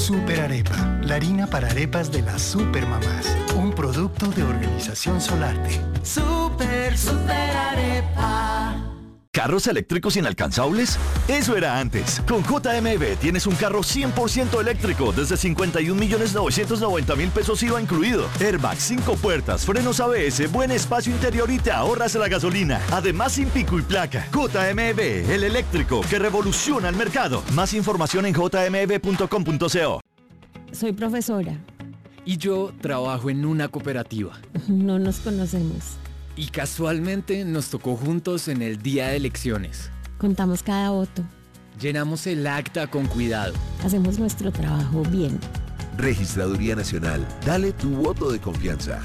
Super Arepa, la harina para arepas de las supermamás. Un producto de Organización Solarte. Super Arepa. ¿Carros eléctricos inalcanzables? Eso era antes. Con JMB tienes un carro 100% eléctrico desde 51.990.000 pesos IVA incluido. Airbag, 5 puertas, frenos ABS, buen espacio interior y te ahorras la gasolina. Además sin pico y placa. JMB, el eléctrico que revoluciona el mercado. Más información en jmb.com.co. Soy profesora. Y yo trabajo en una cooperativa. No nos conocemos. Y casualmente nos tocó juntos en el día de elecciones. Contamos cada voto. Llenamos el acta con cuidado. Hacemos nuestro trabajo bien. Registraduría Nacional. Dale tu voto de confianza.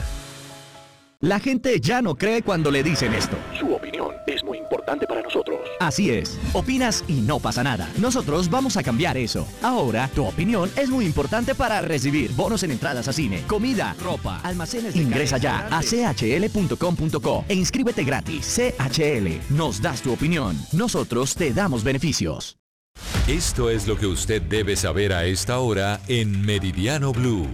La gente ya no cree cuando le dicen esto. Su opinión es muy importante para nosotros. Así es. Opinas y no pasa nada. Nosotros vamos a cambiar eso. Ahora, tu opinión es muy importante para recibir bonos en entradas a cine, comida, ropa, almacenes de Ingresa ya a chl.com.co e inscríbete gratis. CHL. Nos das tu opinión. Nosotros te damos beneficios. Esto es lo que usted debe saber a esta hora en Meridiano Blue.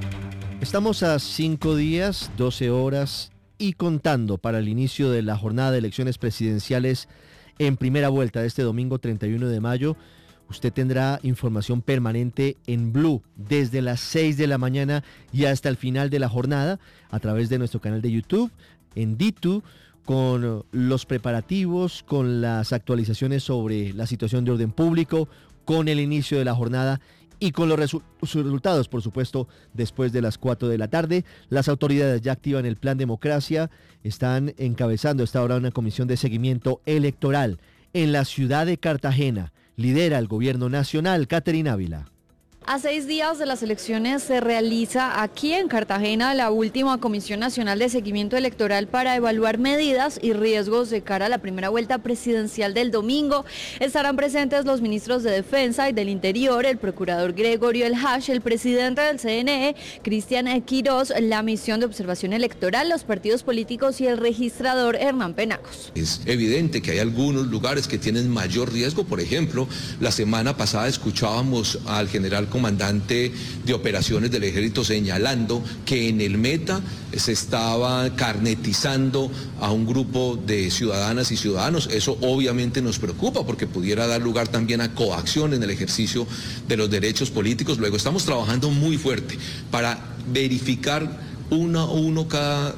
Estamos a 5 días, 12 horas y contando para el inicio de la jornada de elecciones presidenciales en primera vuelta de este domingo 31 de mayo. Usted tendrá información permanente en Blue desde las 6 de la mañana y hasta el final de la jornada a través de nuestro canal de YouTube, en D2, con los preparativos, con las actualizaciones sobre la situación de orden público, con el inicio de la jornada y con los resultados, por supuesto, después de las 4 de la tarde. Las autoridades ya activan el Plan Democracia, están encabezando esta hora una comisión de seguimiento electoral en la ciudad de Cartagena. Lidera el gobierno nacional, Caterina Ávila. A 6 días de las elecciones se realiza aquí en Cartagena la última Comisión Nacional de Seguimiento Electoral para evaluar medidas y riesgos de cara a la primera vuelta presidencial del domingo. Estarán presentes los ministros de Defensa y del Interior, el procurador Gregorio El Hash, el presidente del CNE, Cristian Quirós, la misión de observación electoral, los partidos políticos y el registrador Hernán Penagos. Es evidente que hay algunos lugares que tienen mayor riesgo. Por ejemplo, la semana pasada escuchábamos al general comandante de operaciones del ejército señalando que en el Meta se estaba carnetizando a un grupo de ciudadanas y ciudadanos. Eso obviamente nos preocupa porque pudiera dar lugar también a coacción en el ejercicio de los derechos políticos. Luego estamos trabajando muy fuerte para verificar uno a uno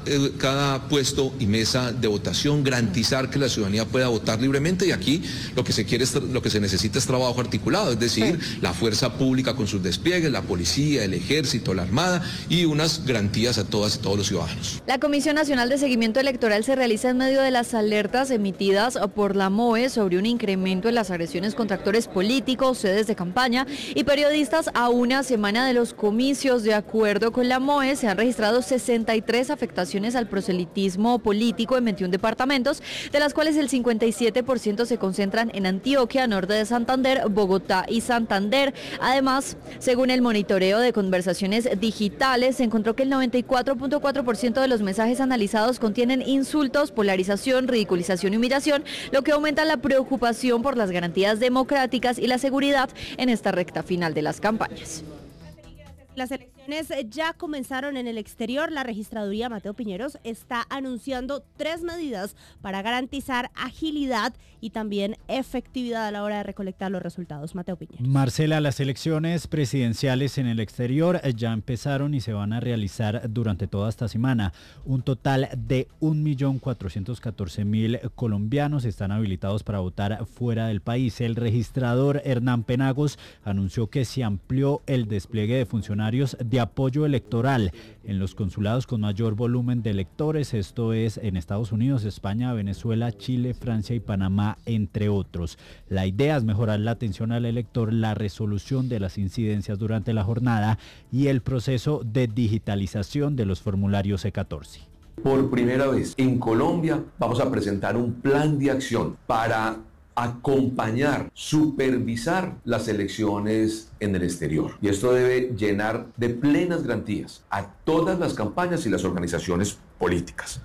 cada puesto y mesa de votación, garantizar que la ciudadanía pueda votar libremente, y aquí lo que se necesita es trabajo articulado, es decir, la fuerza pública con sus despliegues, la policía, el ejército, la armada y unas garantías a todas y todos los ciudadanos. La Comisión Nacional de Seguimiento Electoral se realiza en medio de las alertas emitidas por la MOE sobre un incremento en las agresiones contra actores políticos, sedes de campaña y periodistas a una semana de los comicios. De acuerdo con la MOE, se han registrado 63 afectaciones al proselitismo político en 21 departamentos, de las cuales el 57% se concentran en Antioquia, norte de Santander, Bogotá y Santander. Además, según el monitoreo de conversaciones digitales, se encontró que el 94.4% de los mensajes analizados contienen insultos, polarización, ridiculización y humillación, lo que aumenta la preocupación por las garantías democráticas y la seguridad en esta recta final de las campañas. Las elecciones ya comenzaron en el exterior. La registraduría Mateo Piñeros está anunciando 3 medidas para garantizar agilidad y también efectividad a la hora de recolectar los resultados. Mateo Piñeros. Marcela, las elecciones presidenciales en el exterior ya empezaron y se van a realizar durante toda esta semana. Un total de 1.414.000 colombianos están habilitados para votar fuera del país. El registrador Hernán Penagos anunció que se amplió el despliegue de funcionarios de apoyo electoral en los consulados con mayor volumen de electores, esto es en Estados Unidos, España, Venezuela, Chile, Francia y Panamá, entre otros. La idea es mejorar la atención al elector, la resolución de las incidencias durante la jornada y el proceso de digitalización de los formularios C14. Por primera vez en Colombia vamos a presentar un plan de acción para acompañar, supervisar las elecciones en el exterior. Y esto debe llenar de plenas garantías a todas las campañas y las organizaciones políticas.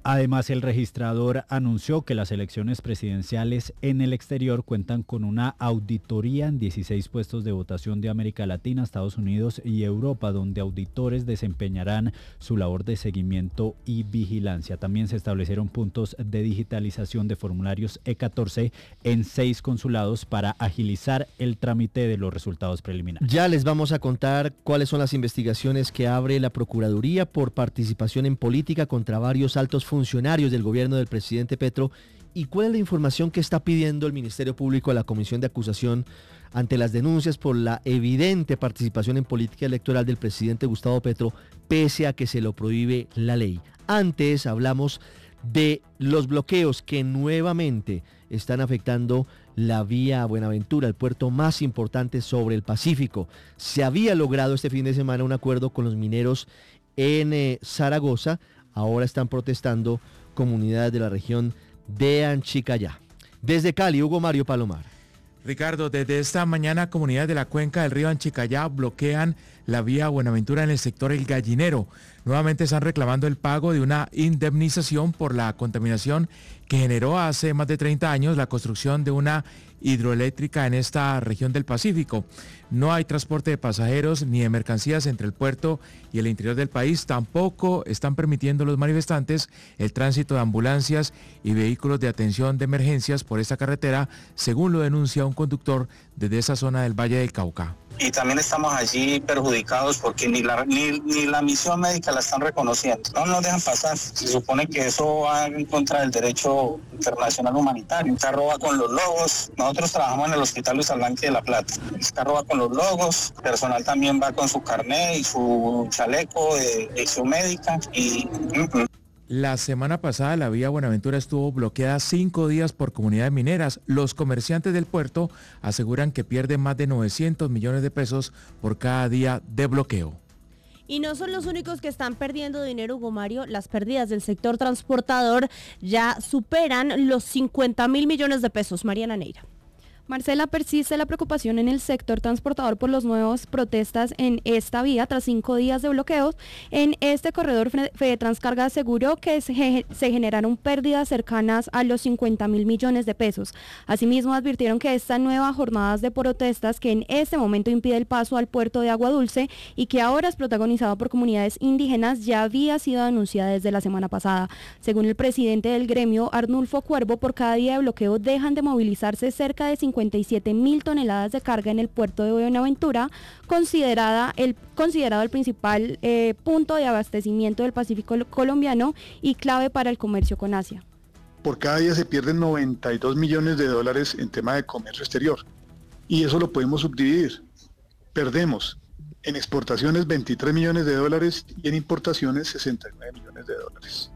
Además, el registrador anunció que las elecciones presidenciales en el exterior cuentan con una auditoría en 16 puestos de votación de América Latina, Estados Unidos y Europa, donde auditores desempeñarán su labor de seguimiento y vigilancia. También se establecieron puntos de digitalización de formularios E14 en 6 consulados para agilizar el trámite de los resultados preliminares. Ya les vamos a contar cuáles son las investigaciones que abre la Procuraduría por participación en política contra varios altos funcionarios del gobierno del presidente Petro y cuál es la información que está pidiendo el Ministerio Público a la Comisión de Acusación ante las denuncias por la evidente participación en política electoral del presidente Gustavo Petro, pese a que se lo prohíbe la ley. Antes hablamos de los bloqueos que nuevamente están afectando la vía Buenaventura, el puerto más importante sobre el Pacífico. Se había logrado este fin de semana un acuerdo con los mineros en Zaragoza. Ahora están protestando comunidades de la región de Anchicayá. Desde Cali, Hugo Mario Palomar. Ricardo, desde esta mañana comunidades de la cuenca del río Anchicayá bloquean la vía Buenaventura en el sector El Gallinero. Nuevamente están reclamando el pago de una indemnización por la contaminación que generó hace más de 30 años la construcción de una hidroeléctrica en esta región del Pacífico. No hay transporte de pasajeros ni de mercancías entre el puerto y el interior del país. Tampoco están permitiendo los manifestantes el tránsito de ambulancias y vehículos de atención de emergencias por esta carretera, según lo denuncia un conductor desde esa zona del Valle del Cauca. Y también estamos allí perjudicados porque ni la misión médica la están reconociendo. No nos dejan pasar. Se supone que eso va en contra del derecho internacional humanitario. El carro va con los logos. Nosotros trabajamos en el Hospital Luis Albanque de La Plata. El carro va con los logos. El personal también va con su carnet y su chaleco de dirección médica. La semana pasada la vía Buenaventura estuvo bloqueada 5 días por comunidades mineras. Los comerciantes del puerto aseguran que pierden más de 900 millones de pesos por cada día de bloqueo. Y no son los únicos que están perdiendo dinero, Hugo Mario. Las pérdidas del sector transportador ya superan los 50.000 millones de pesos. Mariana Neira. Marcela, persiste la preocupación en el sector transportador por las nuevas protestas en esta vía tras 5 días de bloqueos. En este corredor, Fedetranscarga aseguró que se generaron pérdidas cercanas a los 50.000 millones de pesos. Asimismo, advirtieron que esta nueva jornada de protestas que en este momento impide el paso al puerto de Agua Dulce y que ahora es protagonizado por comunidades indígenas ya había sido anunciada desde la semana pasada. Según el presidente del gremio, Arnulfo Cuervo, por cada día de bloqueo dejan de movilizarse cerca de 57.000 toneladas de carga en el puerto de Buenaventura, considerado el principal punto de abastecimiento del Pacífico colombiano y clave para el comercio con Asia. Por cada día se pierden 92 millones de dólares en tema de comercio exterior y eso lo podemos subdividir. Perdemos en exportaciones 23 millones de dólares y en importaciones 69 millones de dólares.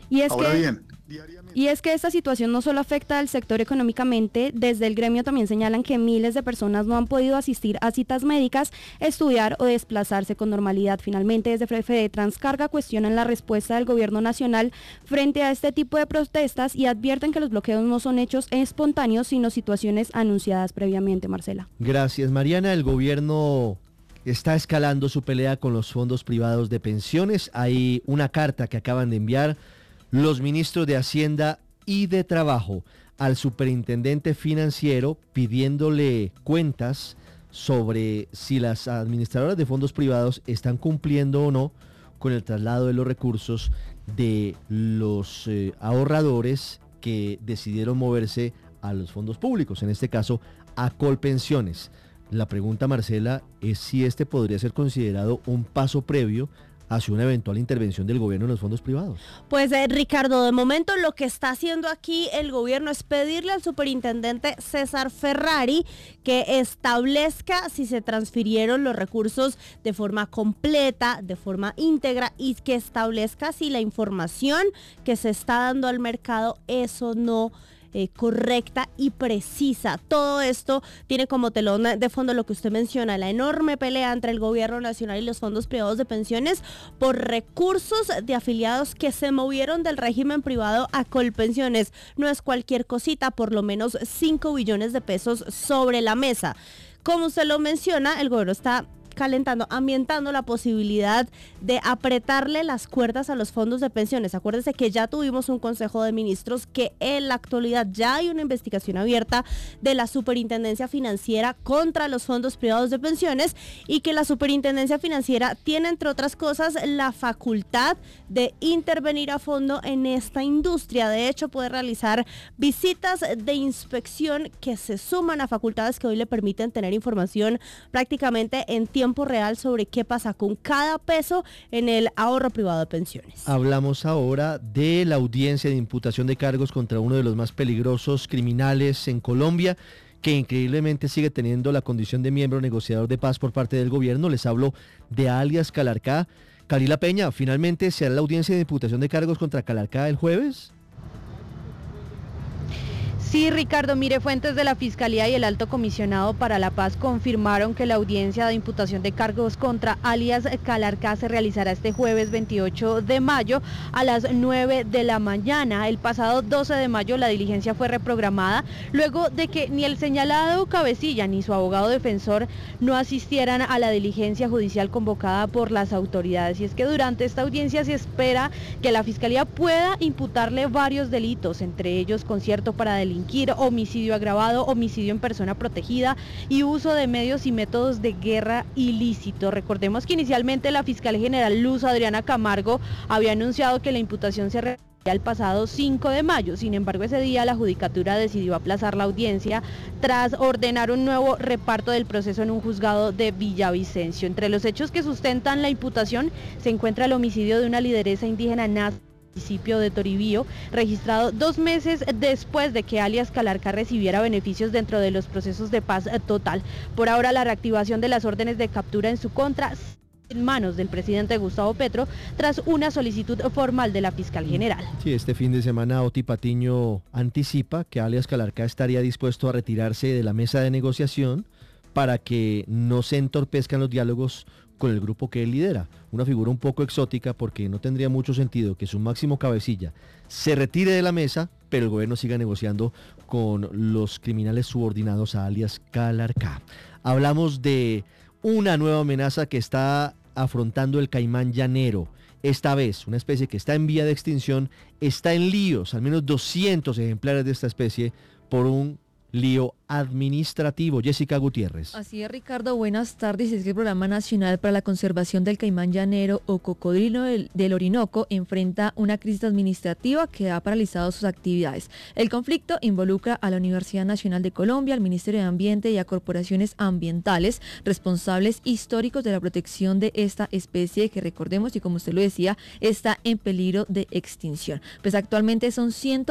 Y es que esta situación no solo afecta al sector económicamente, desde el gremio también señalan que miles de personas no han podido asistir a citas médicas, estudiar o desplazarse con normalidad. Finalmente, desde Fedetranscarga cuestionan la respuesta del gobierno nacional frente a este tipo de protestas y advierten que los bloqueos no son hechos espontáneos, sino situaciones anunciadas previamente. Marcela. Gracias, Mariana. El gobierno está escalando su pelea con los fondos privados de pensiones. Hay una carta que acaban de enviar los ministros de Hacienda y de Trabajo al superintendente financiero pidiéndole cuentas sobre si las administradoras de fondos privados están cumpliendo o no con el traslado de los recursos de los ahorradores que decidieron moverse a los fondos públicos, en este caso a Colpensiones. La pregunta, Marcela, es si este podría ser considerado un paso previo hacia una eventual intervención del gobierno en los fondos privados. Pues Ricardo, de momento lo que está haciendo aquí el gobierno es pedirle al superintendente César Ferrari que establezca si se transfirieron los recursos de forma completa, de forma íntegra y que establezca si la información que se está dando al mercado es o no correcta y precisa. Todo esto tiene como telón de fondo lo que usted menciona, la enorme pelea entre el gobierno nacional y los fondos privados de pensiones por recursos de afiliados que se movieron del régimen privado a Colpensiones. No es cualquier cosita, por lo menos 5 billones de pesos sobre la mesa. Como usted lo menciona, el gobierno está ambientando la posibilidad de apretarle las cuerdas a los fondos de pensiones. Acuérdense que ya tuvimos un Consejo de Ministros, que en la actualidad ya hay una investigación abierta de la Superintendencia Financiera contra los fondos privados de pensiones, y que la Superintendencia Financiera tiene, entre otras cosas, la facultad de intervenir a fondo en esta industria. De hecho, puede realizar visitas de inspección que se suman a facultades que hoy le permiten tener información prácticamente en tiempo real sobre qué pasa con cada peso en el ahorro privado de pensiones. Hablamos ahora de la audiencia de imputación de cargos contra uno de los más peligrosos criminales en Colombia, que increíblemente sigue teniendo la condición de miembro negociador de paz por parte del gobierno. Les hablo de alias Calarcá. Calila Peña, ¿finalmente se hará la audiencia de imputación de cargos contra Calarcá el jueves? Sí, Ricardo, mire, fuentes de la Fiscalía y el Alto Comisionado para la Paz confirmaron que la audiencia de imputación de cargos contra alias Calarcá se realizará este jueves 28 de mayo a las 9 de la mañana. El pasado 12 de mayo la diligencia fue reprogramada luego de que ni el señalado cabecilla ni su abogado defensor no asistieran a la diligencia judicial convocada por las autoridades. Y es que durante esta audiencia se espera que la Fiscalía pueda imputarle varios delitos, entre ellos concierto para delinquir, homicidio agravado, homicidio en persona protegida y uso de medios y métodos de guerra ilícito. Recordemos que inicialmente la fiscal general Luz Adriana Camargo había anunciado que la imputación se realizaría el pasado 5 de mayo. Sin embargo, ese día la Judicatura decidió aplazar la audiencia tras ordenar un nuevo reparto del proceso en un juzgado de Villavicencio. Entre los hechos que sustentan la imputación se encuentra el homicidio de una lideresa indígena nazi municipio de Toribío, registrado 2 meses después de que alias Calarcá recibiera beneficios dentro de los procesos de paz total. Por ahora, la reactivación de las órdenes de captura en su contra en manos del presidente Gustavo Petro tras una solicitud formal de la fiscal general. Sí, este fin de semana Oti Patiño anticipa que alias Calarcá estaría dispuesto a retirarse de la mesa de negociación para que no se entorpezcan los diálogos con el grupo que él lidera. Una figura un poco exótica, porque no tendría mucho sentido que su máximo cabecilla se retire de la mesa, pero el gobierno siga negociando con los criminales subordinados a alias Calarcá. Hablamos de una nueva amenaza que está afrontando el caimán llanero. Esta vez, una especie que está en vía de extinción, está en líos, al menos 200 ejemplares de esta especie, por un lío administrativo. Jessica Gutiérrez. Así es, Ricardo, buenas tardes. Es que el Programa Nacional para la Conservación del Caimán Llanero o Cocodrilo del Orinoco enfrenta una crisis administrativa que ha paralizado sus actividades. El conflicto involucra a la Universidad Nacional de Colombia, al Ministerio de Ambiente y a corporaciones ambientales responsables históricos de la protección de esta especie que, recordemos, y como usted lo decía, está en peligro de extinción. Pues actualmente son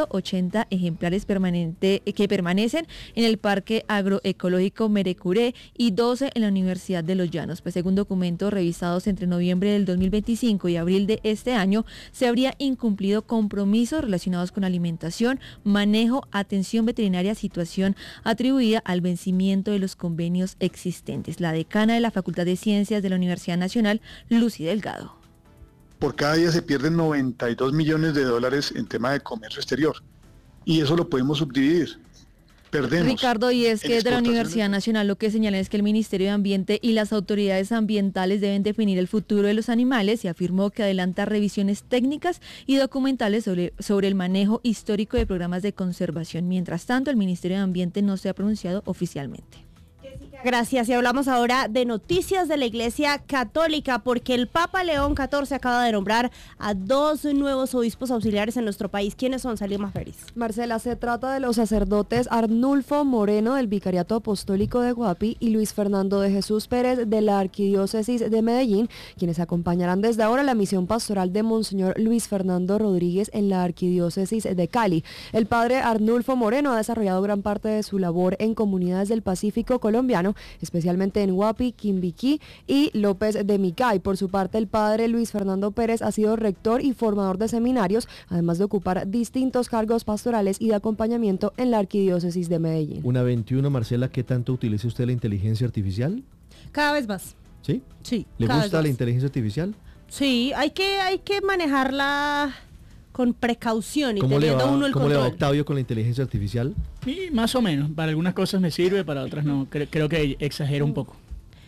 180 ejemplares que permanecen en el Parque Agroecológico Merecuré y 12 en la Universidad de Los Llanos. Pues según documentos revisados entre noviembre del 2025 y abril de este año, se habría incumplido compromisos relacionados con alimentación, manejo, atención veterinaria, situación atribuida al vencimiento de los convenios existentes. La decana de la Facultad de Ciencias de la Universidad Nacional, Lucy Delgado. Por cada día se pierden 92 millones de dólares en tema de comercio exterior, y eso lo podemos subdividir. Perdemos. Ricardo, y es que de la Universidad Nacional lo que señala es que el Ministerio de Ambiente y las autoridades ambientales deben definir el futuro de los animales, y afirmó que adelanta revisiones técnicas y documentales sobre el manejo histórico de programas de conservación. Mientras tanto, el Ministerio de Ambiente no se ha pronunciado oficialmente. Gracias, y hablamos ahora de noticias de la Iglesia Católica, porque el Papa León XIV acaba de nombrar a 2 nuevos obispos auxiliares en nuestro país. ¿Quiénes son, Salima Félix? Marcela, se trata de los sacerdotes Arnulfo Moreno del Vicariato Apostólico de Guapi y Luis Fernando de Jesús Pérez de la Arquidiócesis de Medellín, quienes acompañarán desde ahora la misión pastoral de Monseñor Luis Fernando Rodríguez en la Arquidiócesis de Cali. El padre Arnulfo Moreno ha desarrollado gran parte de su labor en comunidades del Pacífico colombiano, especialmente en Guapi, Quimbiquí y López de Micay. Por su parte, el padre Luis Fernando Pérez ha sido rector y formador de seminarios, además de ocupar distintos cargos pastorales y de acompañamiento en la Arquidiócesis de Medellín. Una 21, Marcela, ¿qué tanto utiliza usted la inteligencia artificial? Cada vez más. ¿Sí? Sí. ¿Le gusta la inteligencia artificial? Sí, hay que manejarla con precaución y teniendo uno el control. ¿Cómo le va Octavio con la inteligencia artificial? Y más o menos, para algunas cosas me sirve, para otras no. Creo que exagero un poco.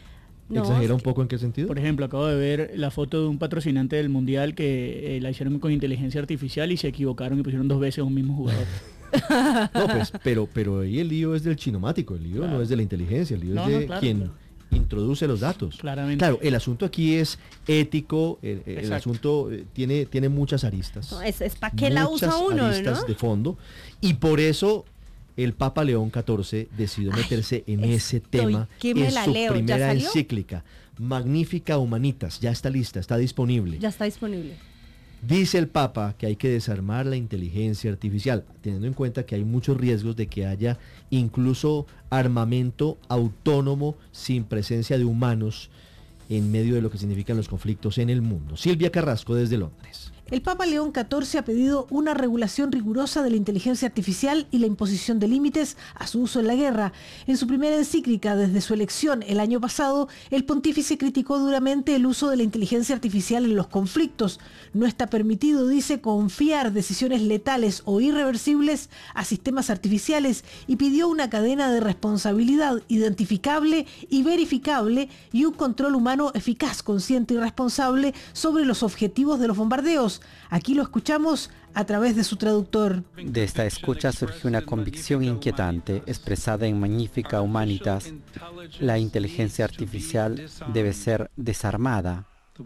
No, ¿exagera un poco en qué sentido? Por ejemplo, acabo de ver la foto de un patrocinante del Mundial que la hicieron con inteligencia artificial y se equivocaron y pusieron 2 veces a un mismo jugador. No, pues, pero ahí el lío es del chinomático, el lío no es de la inteligencia, el lío es de quien introduce los datos. Claramente. Claro, el asunto aquí es ético, el asunto tiene muchas aristas. No, es para qué la usa uno, aristas, ¿no? De fondo, y por eso el Papa León XIV decidió meterse en ese tema en su primera encíclica, Magnificat Humanitas. Ya está lista, está disponible. Ya está disponible. Dice el Papa que hay que desarmar la inteligencia artificial, teniendo en cuenta que hay muchos riesgos de que haya incluso armamento autónomo sin presencia de humanos en medio de lo que significan los conflictos en el mundo. Silvia Carrasco desde Londres. El Papa León XIV ha pedido una regulación rigurosa de la inteligencia artificial y la imposición de límites a su uso en la guerra. En su primera encíclica desde su elección el año pasado, el pontífice criticó duramente el uso de la inteligencia artificial en los conflictos. No está permitido, dice, confiar decisiones letales o irreversibles a sistemas artificiales y pidió una cadena de responsabilidad identificable y verificable y un control humano eficaz, consciente y responsable sobre los objetivos de los bombardeos. Aquí lo escuchamos a través de su traductor. De esta escucha surgió una convicción inquietante expresada en Magnificat Humanitas. La inteligencia artificial debe ser desarmada.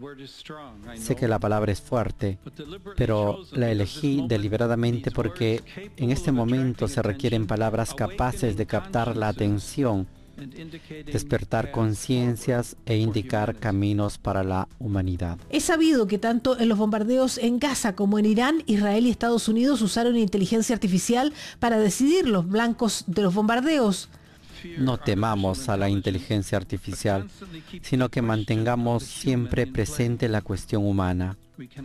Sé que la palabra es fuerte, pero la elegí deliberadamente porque en este momento se requieren palabras capaces de captar la atención, despertar conciencias e indicar caminos para la humanidad. Es sabido que tanto en los bombardeos en Gaza como en Irán, Israel y Estados Unidos usaron inteligencia artificial para decidir los blancos de los bombardeos. No temamos a la inteligencia artificial, sino que mantengamos siempre presente la cuestión humana.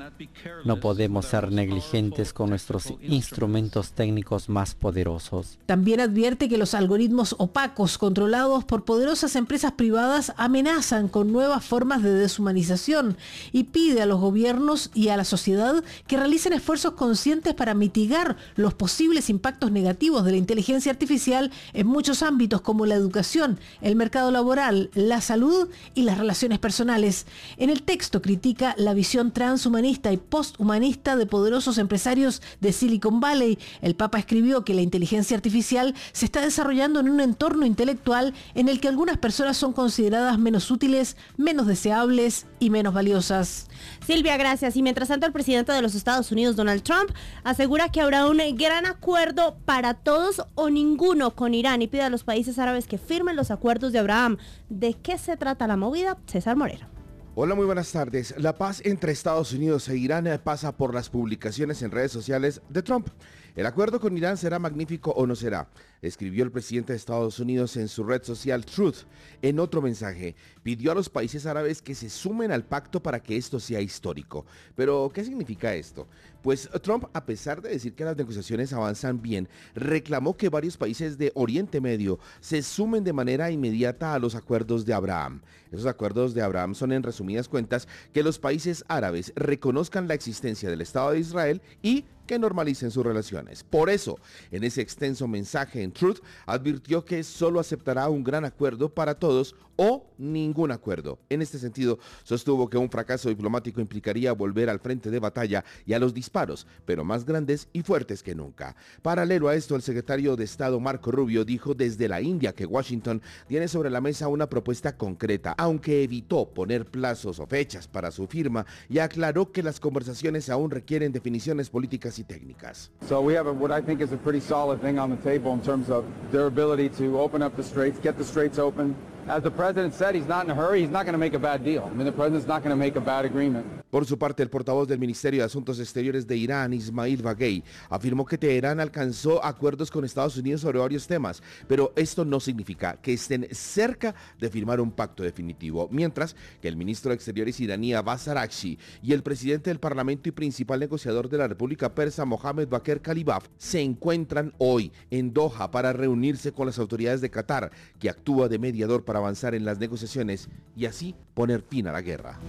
No podemos ser negligentes con nuestros instrumentos técnicos más poderosos. También advierte que los algoritmos opacos controlados por poderosas empresas privadas amenazan con nuevas formas de deshumanización y pide a los gobiernos y a la sociedad que realicen esfuerzos conscientes para mitigar los posibles impactos negativos de la inteligencia artificial en muchos ámbitos como la educación, el mercado laboral, la salud y las relaciones personales. En el texto critica la visión transhumanista y posthumanista de poderosos empresarios de Silicon Valley. El Papa escribió que la inteligencia artificial se está desarrollando en un entorno intelectual en el que algunas personas son consideradas menos útiles, menos deseables y menos valiosas. Silvia, gracias. Y mientras tanto, el presidente de los Estados Unidos, Donald Trump, asegura que habrá un gran acuerdo para todos o ninguno con Irán y pide a los países árabes que firmen los acuerdos de Abraham. ¿De qué se trata la movida? César Moreno. Hola, muy buenas tardes. La paz entre Estados Unidos e Irán pasa por las publicaciones en redes sociales de Trump. ¿El acuerdo con Irán será magnífico o no será?, escribió el presidente de Estados Unidos en su red social Truth. En otro mensaje, pidió a los países árabes que se sumen al pacto para que esto sea histórico. Pero, ¿qué significa esto? Pues Trump, a pesar de decir que las negociaciones avanzan bien, reclamó que varios países de Oriente Medio se sumen de manera inmediata a los acuerdos de Abraham. Esos acuerdos de Abraham son, en resumidas cuentas, que los países árabes reconozcan la existencia del Estado de Israel y que normalicen sus relaciones. Por eso, en ese extenso mensaje en Truth, advirtió que solo aceptará un gran acuerdo para todos o ningún acuerdo. En este sentido, sostuvo que un fracaso diplomático implicaría volver al frente de batalla y a los disparos, pero más grandes y fuertes que nunca. Paralelo a esto, el secretario de Estado Marco Rubio dijo desde la India que Washington tiene sobre la mesa una propuesta concreta, aunque evitó poner plazos o fechas para su firma, y aclaró que las conversaciones aún requieren definiciones políticas y técnicas. So we have what I think is a pretty solid thing on the table in terms of their ability to open up the straits, get the straits open. As the president said, he's not in a hurry. He's not going to make a bad deal. I mean, the president's not going to make a bad agreement. Por su parte, el portavoz del Ministerio de Asuntos Exteriores de Irán, Ismail Baghei, afirmó que Teherán alcanzó acuerdos con Estados Unidos sobre varios temas, pero esto no significa que estén cerca de firmar un pacto definitivo, mientras que el ministro de Exteriores iraní Abbas Araghchi y el presidente del Parlamento y principal negociador de la República Persa, Mohammed Bakr Kalibaf, se encuentran hoy en Doha para reunirse con las autoridades de Qatar, que actúa de mediador para avanzar en las negociaciones y así poner fin a la guerra.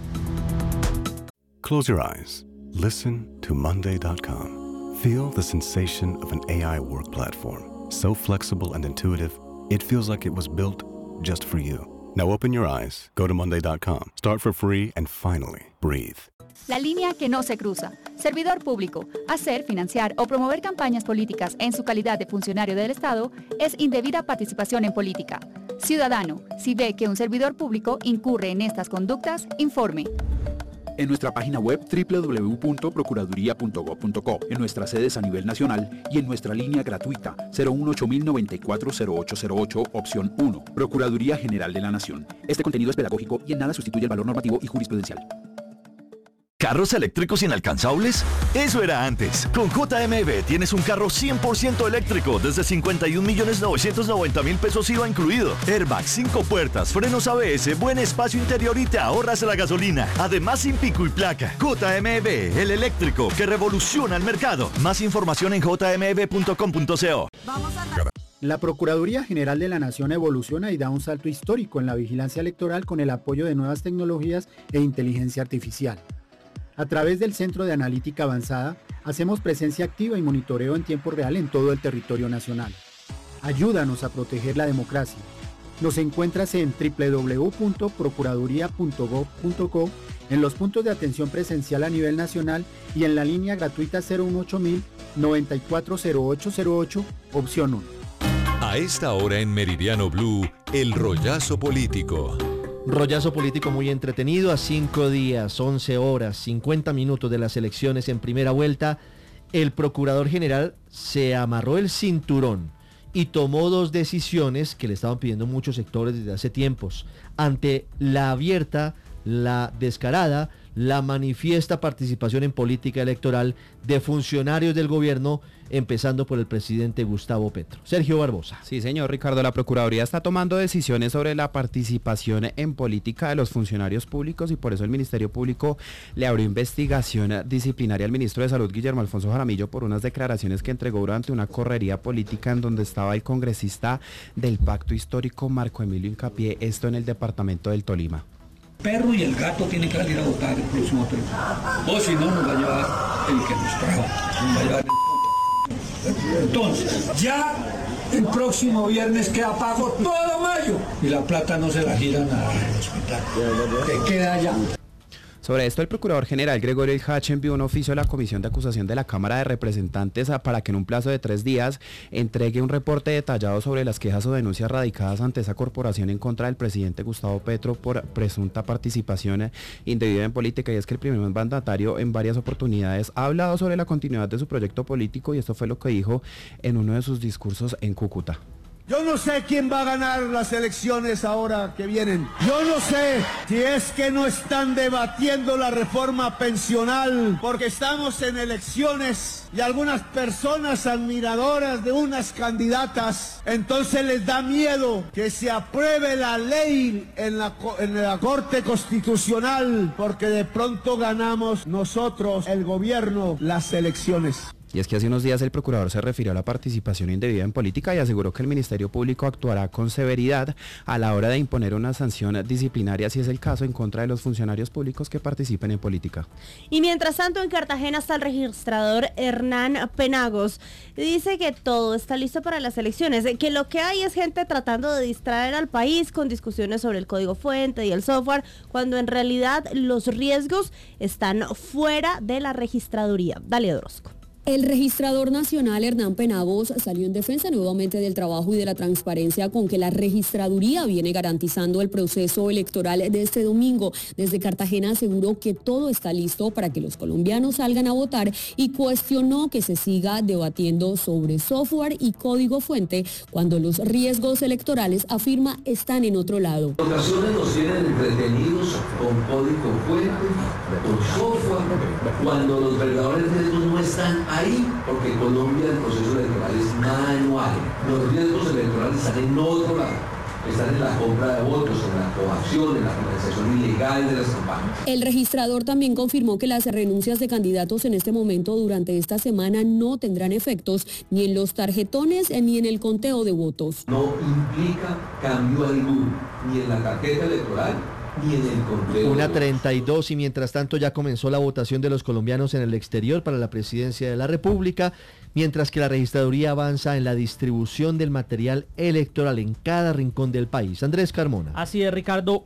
Close your eyes. Listen to Monday.com. Feel the sensation of an AI work platform. So flexible and intuitive, it feels like it was built just for you. Now open your eyes, go to Monday.com, start for free, and finally, breathe. La línea que no se cruza. Servidor público. Hacer, financiar o promover campañas políticas en su calidad de funcionario del Estado es indebida participación en política. Ciudadano, si ve que un servidor público incurre en estas conductas, informe. En nuestra página web www.procuraduría.gov.co, en nuestras sedes a nivel nacional y en nuestra línea gratuita 018-094-0808, opción 1. Procuraduría General de la Nación. Este contenido es pedagógico y en nada sustituye el valor normativo y jurisprudencial. ¿Carros eléctricos inalcanzables? Eso era antes. Con JMB tienes un carro 100% eléctrico desde 51.990.000 pesos IVA incluido. Airbag, 5 puertas, frenos ABS, buen espacio interior y te ahorras la gasolina. Además sin pico y placa. JMB, el eléctrico que revoluciona el mercado. Más información en jmb.com.co. La Procuraduría General de la Nación evoluciona y da un salto histórico en la vigilancia electoral con el apoyo de nuevas tecnologías e inteligencia artificial. A través del Centro de Analítica Avanzada, hacemos presencia activa y monitoreo en tiempo real en todo el territorio nacional. Ayúdanos a proteger la democracia. Nos encuentras en www.procuraduría.gov.co, en los puntos de atención presencial a nivel nacional y en la línea gratuita 018-094-0808, opción 1. A esta hora en Meridiano Blue, el rollazo político. Rollazo político muy entretenido a 5 días, 11 horas, 50 minutos de las elecciones en primera vuelta. El procurador general se amarró el cinturón y tomó 2 decisiones que le estaban pidiendo muchos sectores desde hace tiempos. Ante la abierta, la descarada, la manifiesta participación en política electoral de funcionarios del gobierno, empezando por el presidente Gustavo Petro. Sergio Barbosa. Sí, señor Ricardo, la Procuraduría está tomando decisiones sobre la participación en política de los funcionarios públicos y por eso el Ministerio Público le abrió investigación disciplinaria al ministro de Salud, Guillermo Alfonso Jaramillo, por unas declaraciones que entregó durante una correría política en donde estaba el congresista del Pacto Histórico, Marco Emilio Hincapié, esto en el departamento del Tolima. Perro y el gato tienen que salir a votar el próximo 30. O si no, nos va a llevar el que nos trajo. Nos va a llevar el... Entonces, ya el próximo viernes queda pago todo mayo y la plata no se la giran al hospital. Que queda allá. Sobre esto, el Procurador General Gregorio Ilhach envió un oficio a la Comisión de Acusación de la Cámara de Representantes para que en un plazo de 3 días entregue un reporte detallado sobre las quejas o denuncias radicadas ante esa corporación en contra del presidente Gustavo Petro por presunta participación indebida en política. Y es que el primer mandatario en varias oportunidades ha hablado sobre la continuidad de su proyecto político y esto fue lo que dijo en uno de sus discursos en Cúcuta. Yo no sé quién va a ganar las elecciones ahora que vienen. Yo no sé si es que no están debatiendo la reforma pensional porque estamos en elecciones y algunas personas admiradoras de unas candidatas, entonces les da miedo que se apruebe la ley en la Corte Constitucional porque de pronto ganamos nosotros, el gobierno, las elecciones. Y es que hace unos días el procurador se refirió a la participación indebida en política y aseguró que el Ministerio Público actuará con severidad a la hora de imponer una sanción disciplinaria, si es el caso, en contra de los funcionarios públicos que participen en política. Y mientras tanto, en Cartagena está el registrador Hernán Penagos. Dice que todo está listo para las elecciones, que lo que hay es gente tratando de distraer al país con discusiones sobre el código fuente y el software, cuando en realidad los riesgos están fuera de la registraduría. Dale, Orozco. El registrador nacional Hernán Penagos salió en defensa nuevamente del trabajo y de la transparencia con que la registraduría viene garantizando el proceso electoral de este domingo. Desde Cartagena aseguró que todo está listo para que los colombianos salgan a votar y cuestionó que se siga debatiendo sobre software y código fuente cuando los riesgos electorales, afirma, están en otro lado. En ocasiones nos tienen entretenidos con código fuente, con software, cuando los verdaderos riesgos no están ahí, porque en Colombia el proceso electoral es manual. Los riesgos electorales están en otro lado. Están en la compra de votos, en la coacción, en la financiación ilegal de las campañas. El registrador también confirmó que las renuncias de candidatos en este momento durante esta semana no tendrán efectos ni en los tarjetones ni en el conteo de votos. No implica cambio alguno, ni en la tarjeta electoral, ni en el conteo. 1:32 y mientras tanto ya comenzó la votación de los colombianos en el exterior para la presidencia de la República, mientras que la registraduría avanza en la distribución del material electoral en cada rincón del país. Andrés Carmona. Así es, Ricardo,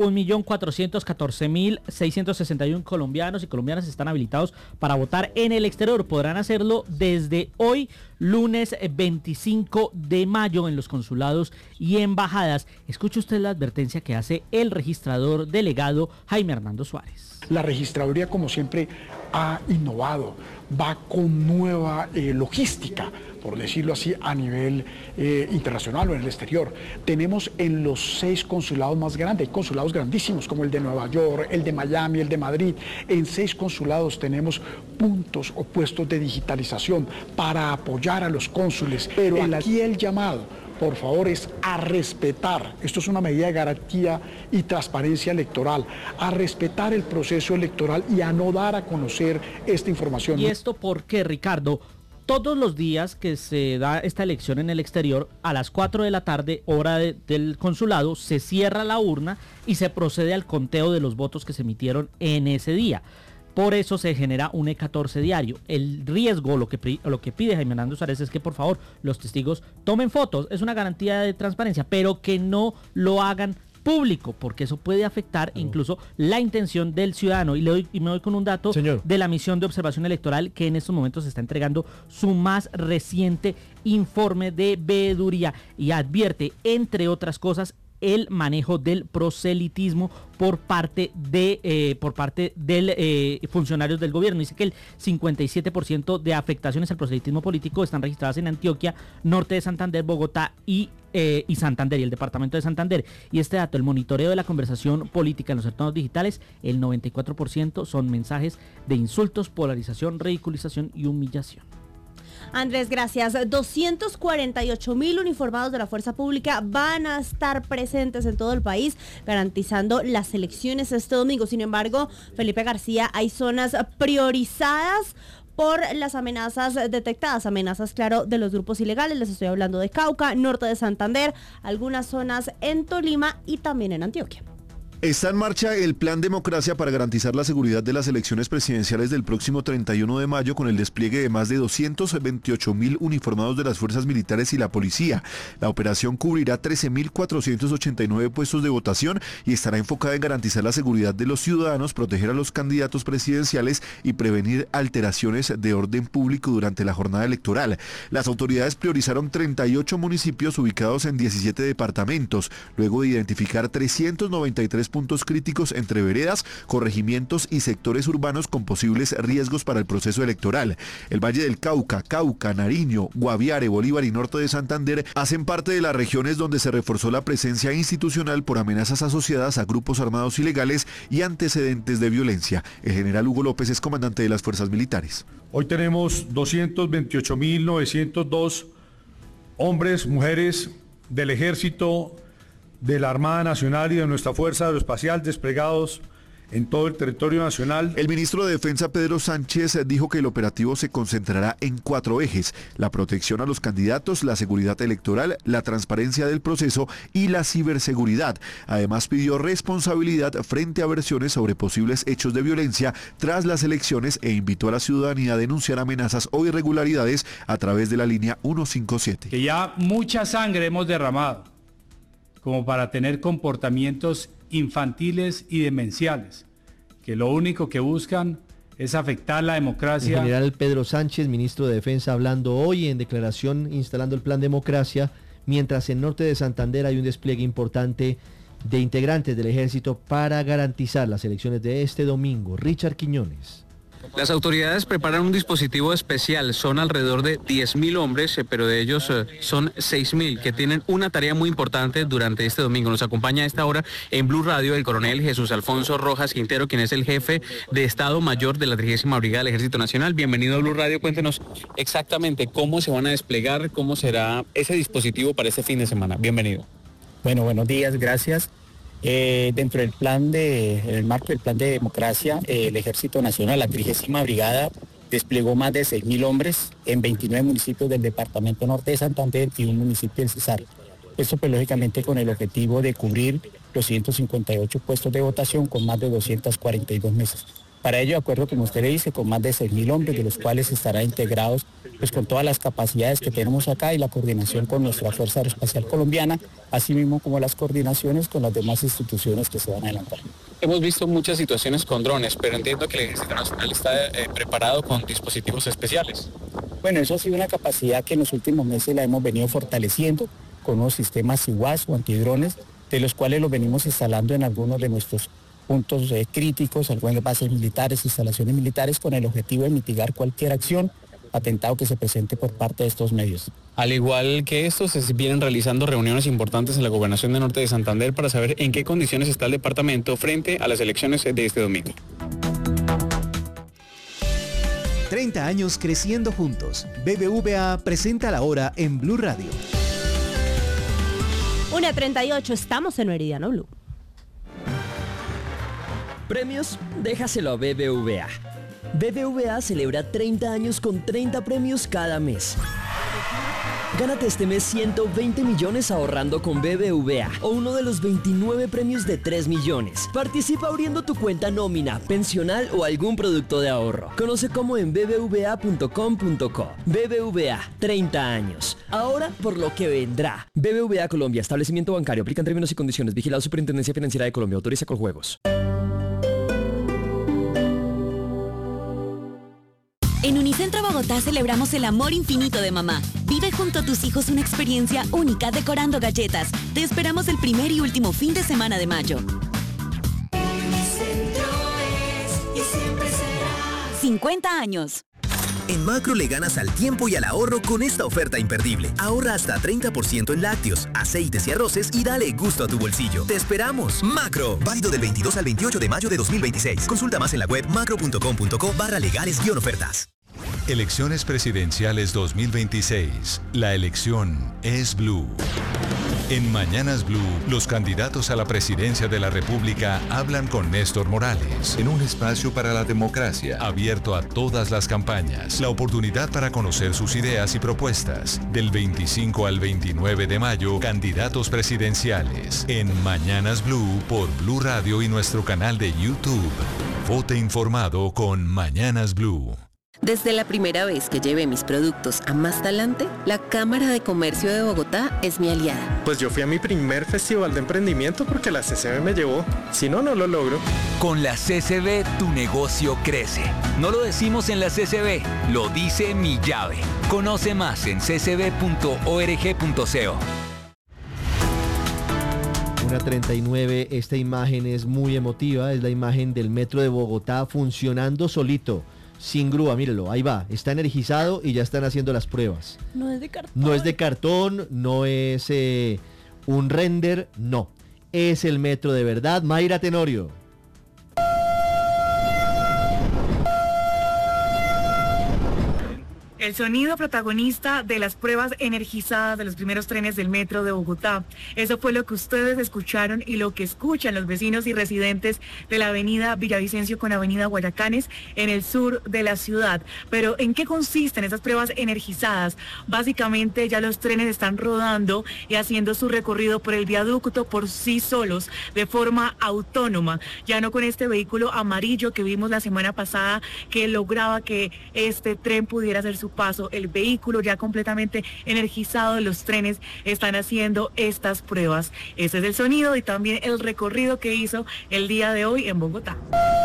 1.414.661 colombianos y colombianas están habilitados para votar en el exterior. Podrán hacerlo desde hoy, lunes 25 de mayo, en los consulados y embajadas. Escuche usted la advertencia que hace el registrador delegado Jaime Hernando Suárez. La registraduría, como siempre, ha innovado, va con nueva logística, por decirlo así, a nivel internacional o en el exterior. Tenemos en los 6 consulados más grandes, hay consulados grandísimos como el de Nueva York, el de Miami, el de Madrid. En 6 consulados tenemos puntos o puestos de digitalización para apoyar a los cónsules. Pero aquí el llamado, por favor, es a respetar, esto es una medida de garantía y transparencia electoral, a respetar el proceso electoral y a no dar a conocer esta información. ¿Y esto por qué, Ricardo? Todos los días que se da esta elección en el exterior, a las 4 de la tarde, hora del consulado, se cierra la urna y se procede al conteo de los votos que se emitieron en ese día. Por eso se genera un E14 diario. El riesgo, lo que pide Jaime Hernando Suárez es que por favor los testigos tomen fotos. Es una garantía de transparencia, pero que no lo hagan público, porque eso puede afectar incluso la intención del ciudadano. Y me doy con un dato de la misión de observación electoral, que en estos momentos está entregando su más reciente informe de veeduría y advierte, entre otras cosas, el manejo del proselitismo por parte de funcionarios del gobierno. Dice que el 57% de afectaciones al proselitismo político están registradas en Antioquia, norte de Santander, Bogotá y Santander, y el departamento de Santander. Y este dato, el monitoreo de la conversación política en los entornos digitales, el 94% son mensajes de insultos, polarización, ridiculización y humillación. Andrés, gracias. 248.000 uniformados de la Fuerza Pública van a estar presentes en todo el país, garantizando las elecciones este domingo. Sin embargo, Felipe García, hay zonas priorizadas por las amenazas detectadas, amenazas, claro, de los grupos ilegales. Les estoy hablando de Cauca, norte de Santander, algunas zonas en Tolima y también en Antioquia. Está en marcha el Plan Democracia para garantizar la seguridad de las elecciones presidenciales del próximo 31 de mayo con el despliegue de más de 228.000 uniformados de las fuerzas militares y la policía. La operación cubrirá 13.489 puestos de votación y estará enfocada en garantizar la seguridad de los ciudadanos, proteger a los candidatos presidenciales y prevenir alteraciones de orden público durante la jornada electoral. Las autoridades priorizaron 38 municipios ubicados en 17 departamentos, luego de identificar 393 puntos críticos entre veredas, corregimientos y sectores urbanos con posibles riesgos para el proceso electoral. El Valle del Cauca, Nariño, Guaviare, Bolívar y norte de Santander hacen parte de las regiones donde se reforzó la presencia institucional por amenazas asociadas a grupos armados ilegales y antecedentes de violencia. El general Hugo López es comandante de las fuerzas militares. Hoy tenemos 228.902 hombres, mujeres del ejército, de la Armada Nacional y de nuestra Fuerza Aeroespacial desplegados en todo el territorio nacional. El ministro de Defensa, Pedro Sánchez, dijo que el operativo se concentrará en 4 ejes: la protección a los candidatos, la seguridad electoral, la transparencia del proceso y la ciberseguridad. Además, pidió responsabilidad frente a versiones sobre posibles hechos de violencia tras las elecciones e invitó a la ciudadanía a denunciar amenazas o irregularidades a través de la línea 157. Que ya mucha sangre hemos derramado como para tener comportamientos infantiles y demenciales, que lo único que buscan es afectar la democracia. El general Pedro Sánchez, ministro de Defensa, hablando hoy en declaración instalando el Plan Democracia, mientras en norte de Santander hay un despliegue importante de integrantes del ejército para garantizar las elecciones de este domingo. Richard Quiñones. Las autoridades preparan un dispositivo especial, son alrededor de 10.000 hombres, pero de ellos son 6.000 que tienen una tarea muy importante durante este domingo. Nos acompaña a esta hora en Blue Radio el coronel Jesús Alfonso Rojas Quintero, quien es el jefe de Estado Mayor de la 30ª Brigada del Ejército Nacional. Bienvenido a Blue Radio, cuéntenos exactamente cómo se van a desplegar, cómo será ese dispositivo para este fin de semana. Bienvenido. Bueno, buenos días, gracias. Dentro del el marco del Plan de Democracia, el Ejército Nacional, la 30ª Brigada, desplegó más de 6.000 hombres en 29 municipios del departamento norte de Santander y un municipio del Cesar. Esto pues lógicamente con el objetivo de cubrir los 158 puestos de votación con más de 242 mesas. Para ello, de acuerdo como usted le dice, con más de 6.000 hombres, de los cuales estarán integrados pues con todas las capacidades que tenemos acá y la coordinación con nuestra Fuerza Aeroespacial Colombiana, así mismo como las coordinaciones con las demás instituciones que se van a adelantar. Hemos visto muchas situaciones con drones, pero entiendo que el Ejército Nacional está preparado con dispositivos especiales. Bueno, eso ha sido una capacidad que en los últimos meses la hemos venido fortaleciendo con unos sistemas IWAS o antidrones, de los cuales los venimos instalando en algunos de nuestros puntos críticos, algunas bases militares, instalaciones militares, con el objetivo de mitigar cualquier acción, atentado que se presente por parte de estos medios. Al igual que esto, se vienen realizando reuniones importantes en la Gobernación de Norte de Santander para saber en qué condiciones está el departamento frente a las elecciones de este domingo. 30 años creciendo juntos. BBVA presenta la hora en Blue Radio. 1:38, estamos en Meridiano Blue. Premios, déjaselo a BBVA. BBVA celebra 30 años con 30 premios cada mes. Gánate este mes 120 millones ahorrando con BBVA o uno de los 29 premios de 3 millones. Participa abriendo tu cuenta nómina, pensional o algún producto de ahorro. Conoce cómo en bbva.com.co. BBVA, 30 años. Ahora por lo que vendrá. BBVA Colombia, establecimiento bancario. Aplican términos y condiciones. Vigilado Superintendencia Financiera de Colombia. Autoriza con juegos. En Unicentro Bogotá celebramos el amor infinito de mamá. Vive junto a tus hijos una experiencia única decorando galletas. Te esperamos el primer y último fin de semana de mayo. Unicentro es y siempre será. 50 años. En Macro le ganas al tiempo y al ahorro con esta oferta imperdible. Ahorra hasta 30% en lácteos, aceites y arroces y dale gusto a tu bolsillo. ¡Te esperamos! Macro, válido del 22 al 28 de mayo de 2026. Consulta más en la web macro.com.co/legales-ofertas. Elecciones presidenciales 2026. La elección es Blue. En Mañanas Blue, los candidatos a la presidencia de la República hablan con Néstor Morales en un espacio para la democracia, abierto a todas las campañas. La oportunidad para conocer sus ideas y propuestas. Del 25 al 29 de mayo, candidatos presidenciales. En Mañanas Blue por Blue Radio y nuestro canal de YouTube. Vote informado con Mañanas Blue. Desde la primera vez que llevé mis productos a Más Talante, la Cámara de Comercio de Bogotá es mi aliada. Pues yo fui a mi primer festival de emprendimiento porque la CCB me llevó. Si no, no lo logro. Con la CCB, tu negocio crece. No lo decimos en la CCB, lo dice mi llave. Conoce más en ccb.org.co. 1:39, esta imagen es muy emotiva, es la imagen del metro de Bogotá funcionando solito. Sin grúa, mírelo, ahí va, está energizado y ya están haciendo las pruebas. No es de cartón. No es de cartón, no es un render, no. Es el metro de verdad. Mayra Tenorio. El sonido protagonista de las pruebas energizadas de los primeros trenes del metro de Bogotá. Eso fue lo que ustedes escucharon y lo que escuchan los vecinos y residentes de la avenida Villavicencio con avenida Guayacanes en el sur de la ciudad. Pero ¿en qué consisten esas pruebas energizadas? Básicamente ya los trenes están rodando y haciendo su recorrido por el viaducto por sí solos, de forma autónoma. Ya no con este vehículo amarillo que vimos la semana pasada que lograba que este tren pudiera hacer su paso. El vehículo ya completamente energizado, los trenes están haciendo estas pruebas. Este es el sonido y también el recorrido que hizo el día de hoy en Bogotá.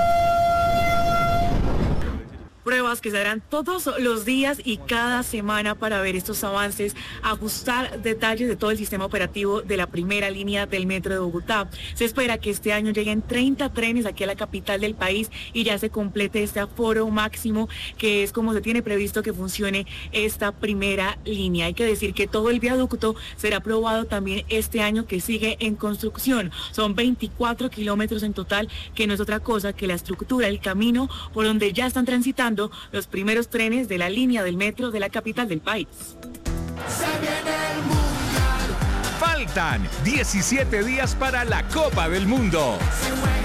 Pruebas que se harán todos los días y cada semana para ver estos avances, ajustar detalles de todo el sistema operativo de la primera línea del metro de Bogotá. Se espera que este año lleguen 30 trenes aquí a la capital del país y ya se complete este aforo máximo, que es como se tiene previsto que funcione esta primera línea. Hay que decir que todo el viaducto será aprobado también este año, que sigue en construcción. Son 24 kilómetros en total, que no es otra cosa que la estructura, el camino por donde ya están transitando los primeros trenes de la línea del metro de la capital del país. Faltan 17 días para la Copa del Mundo.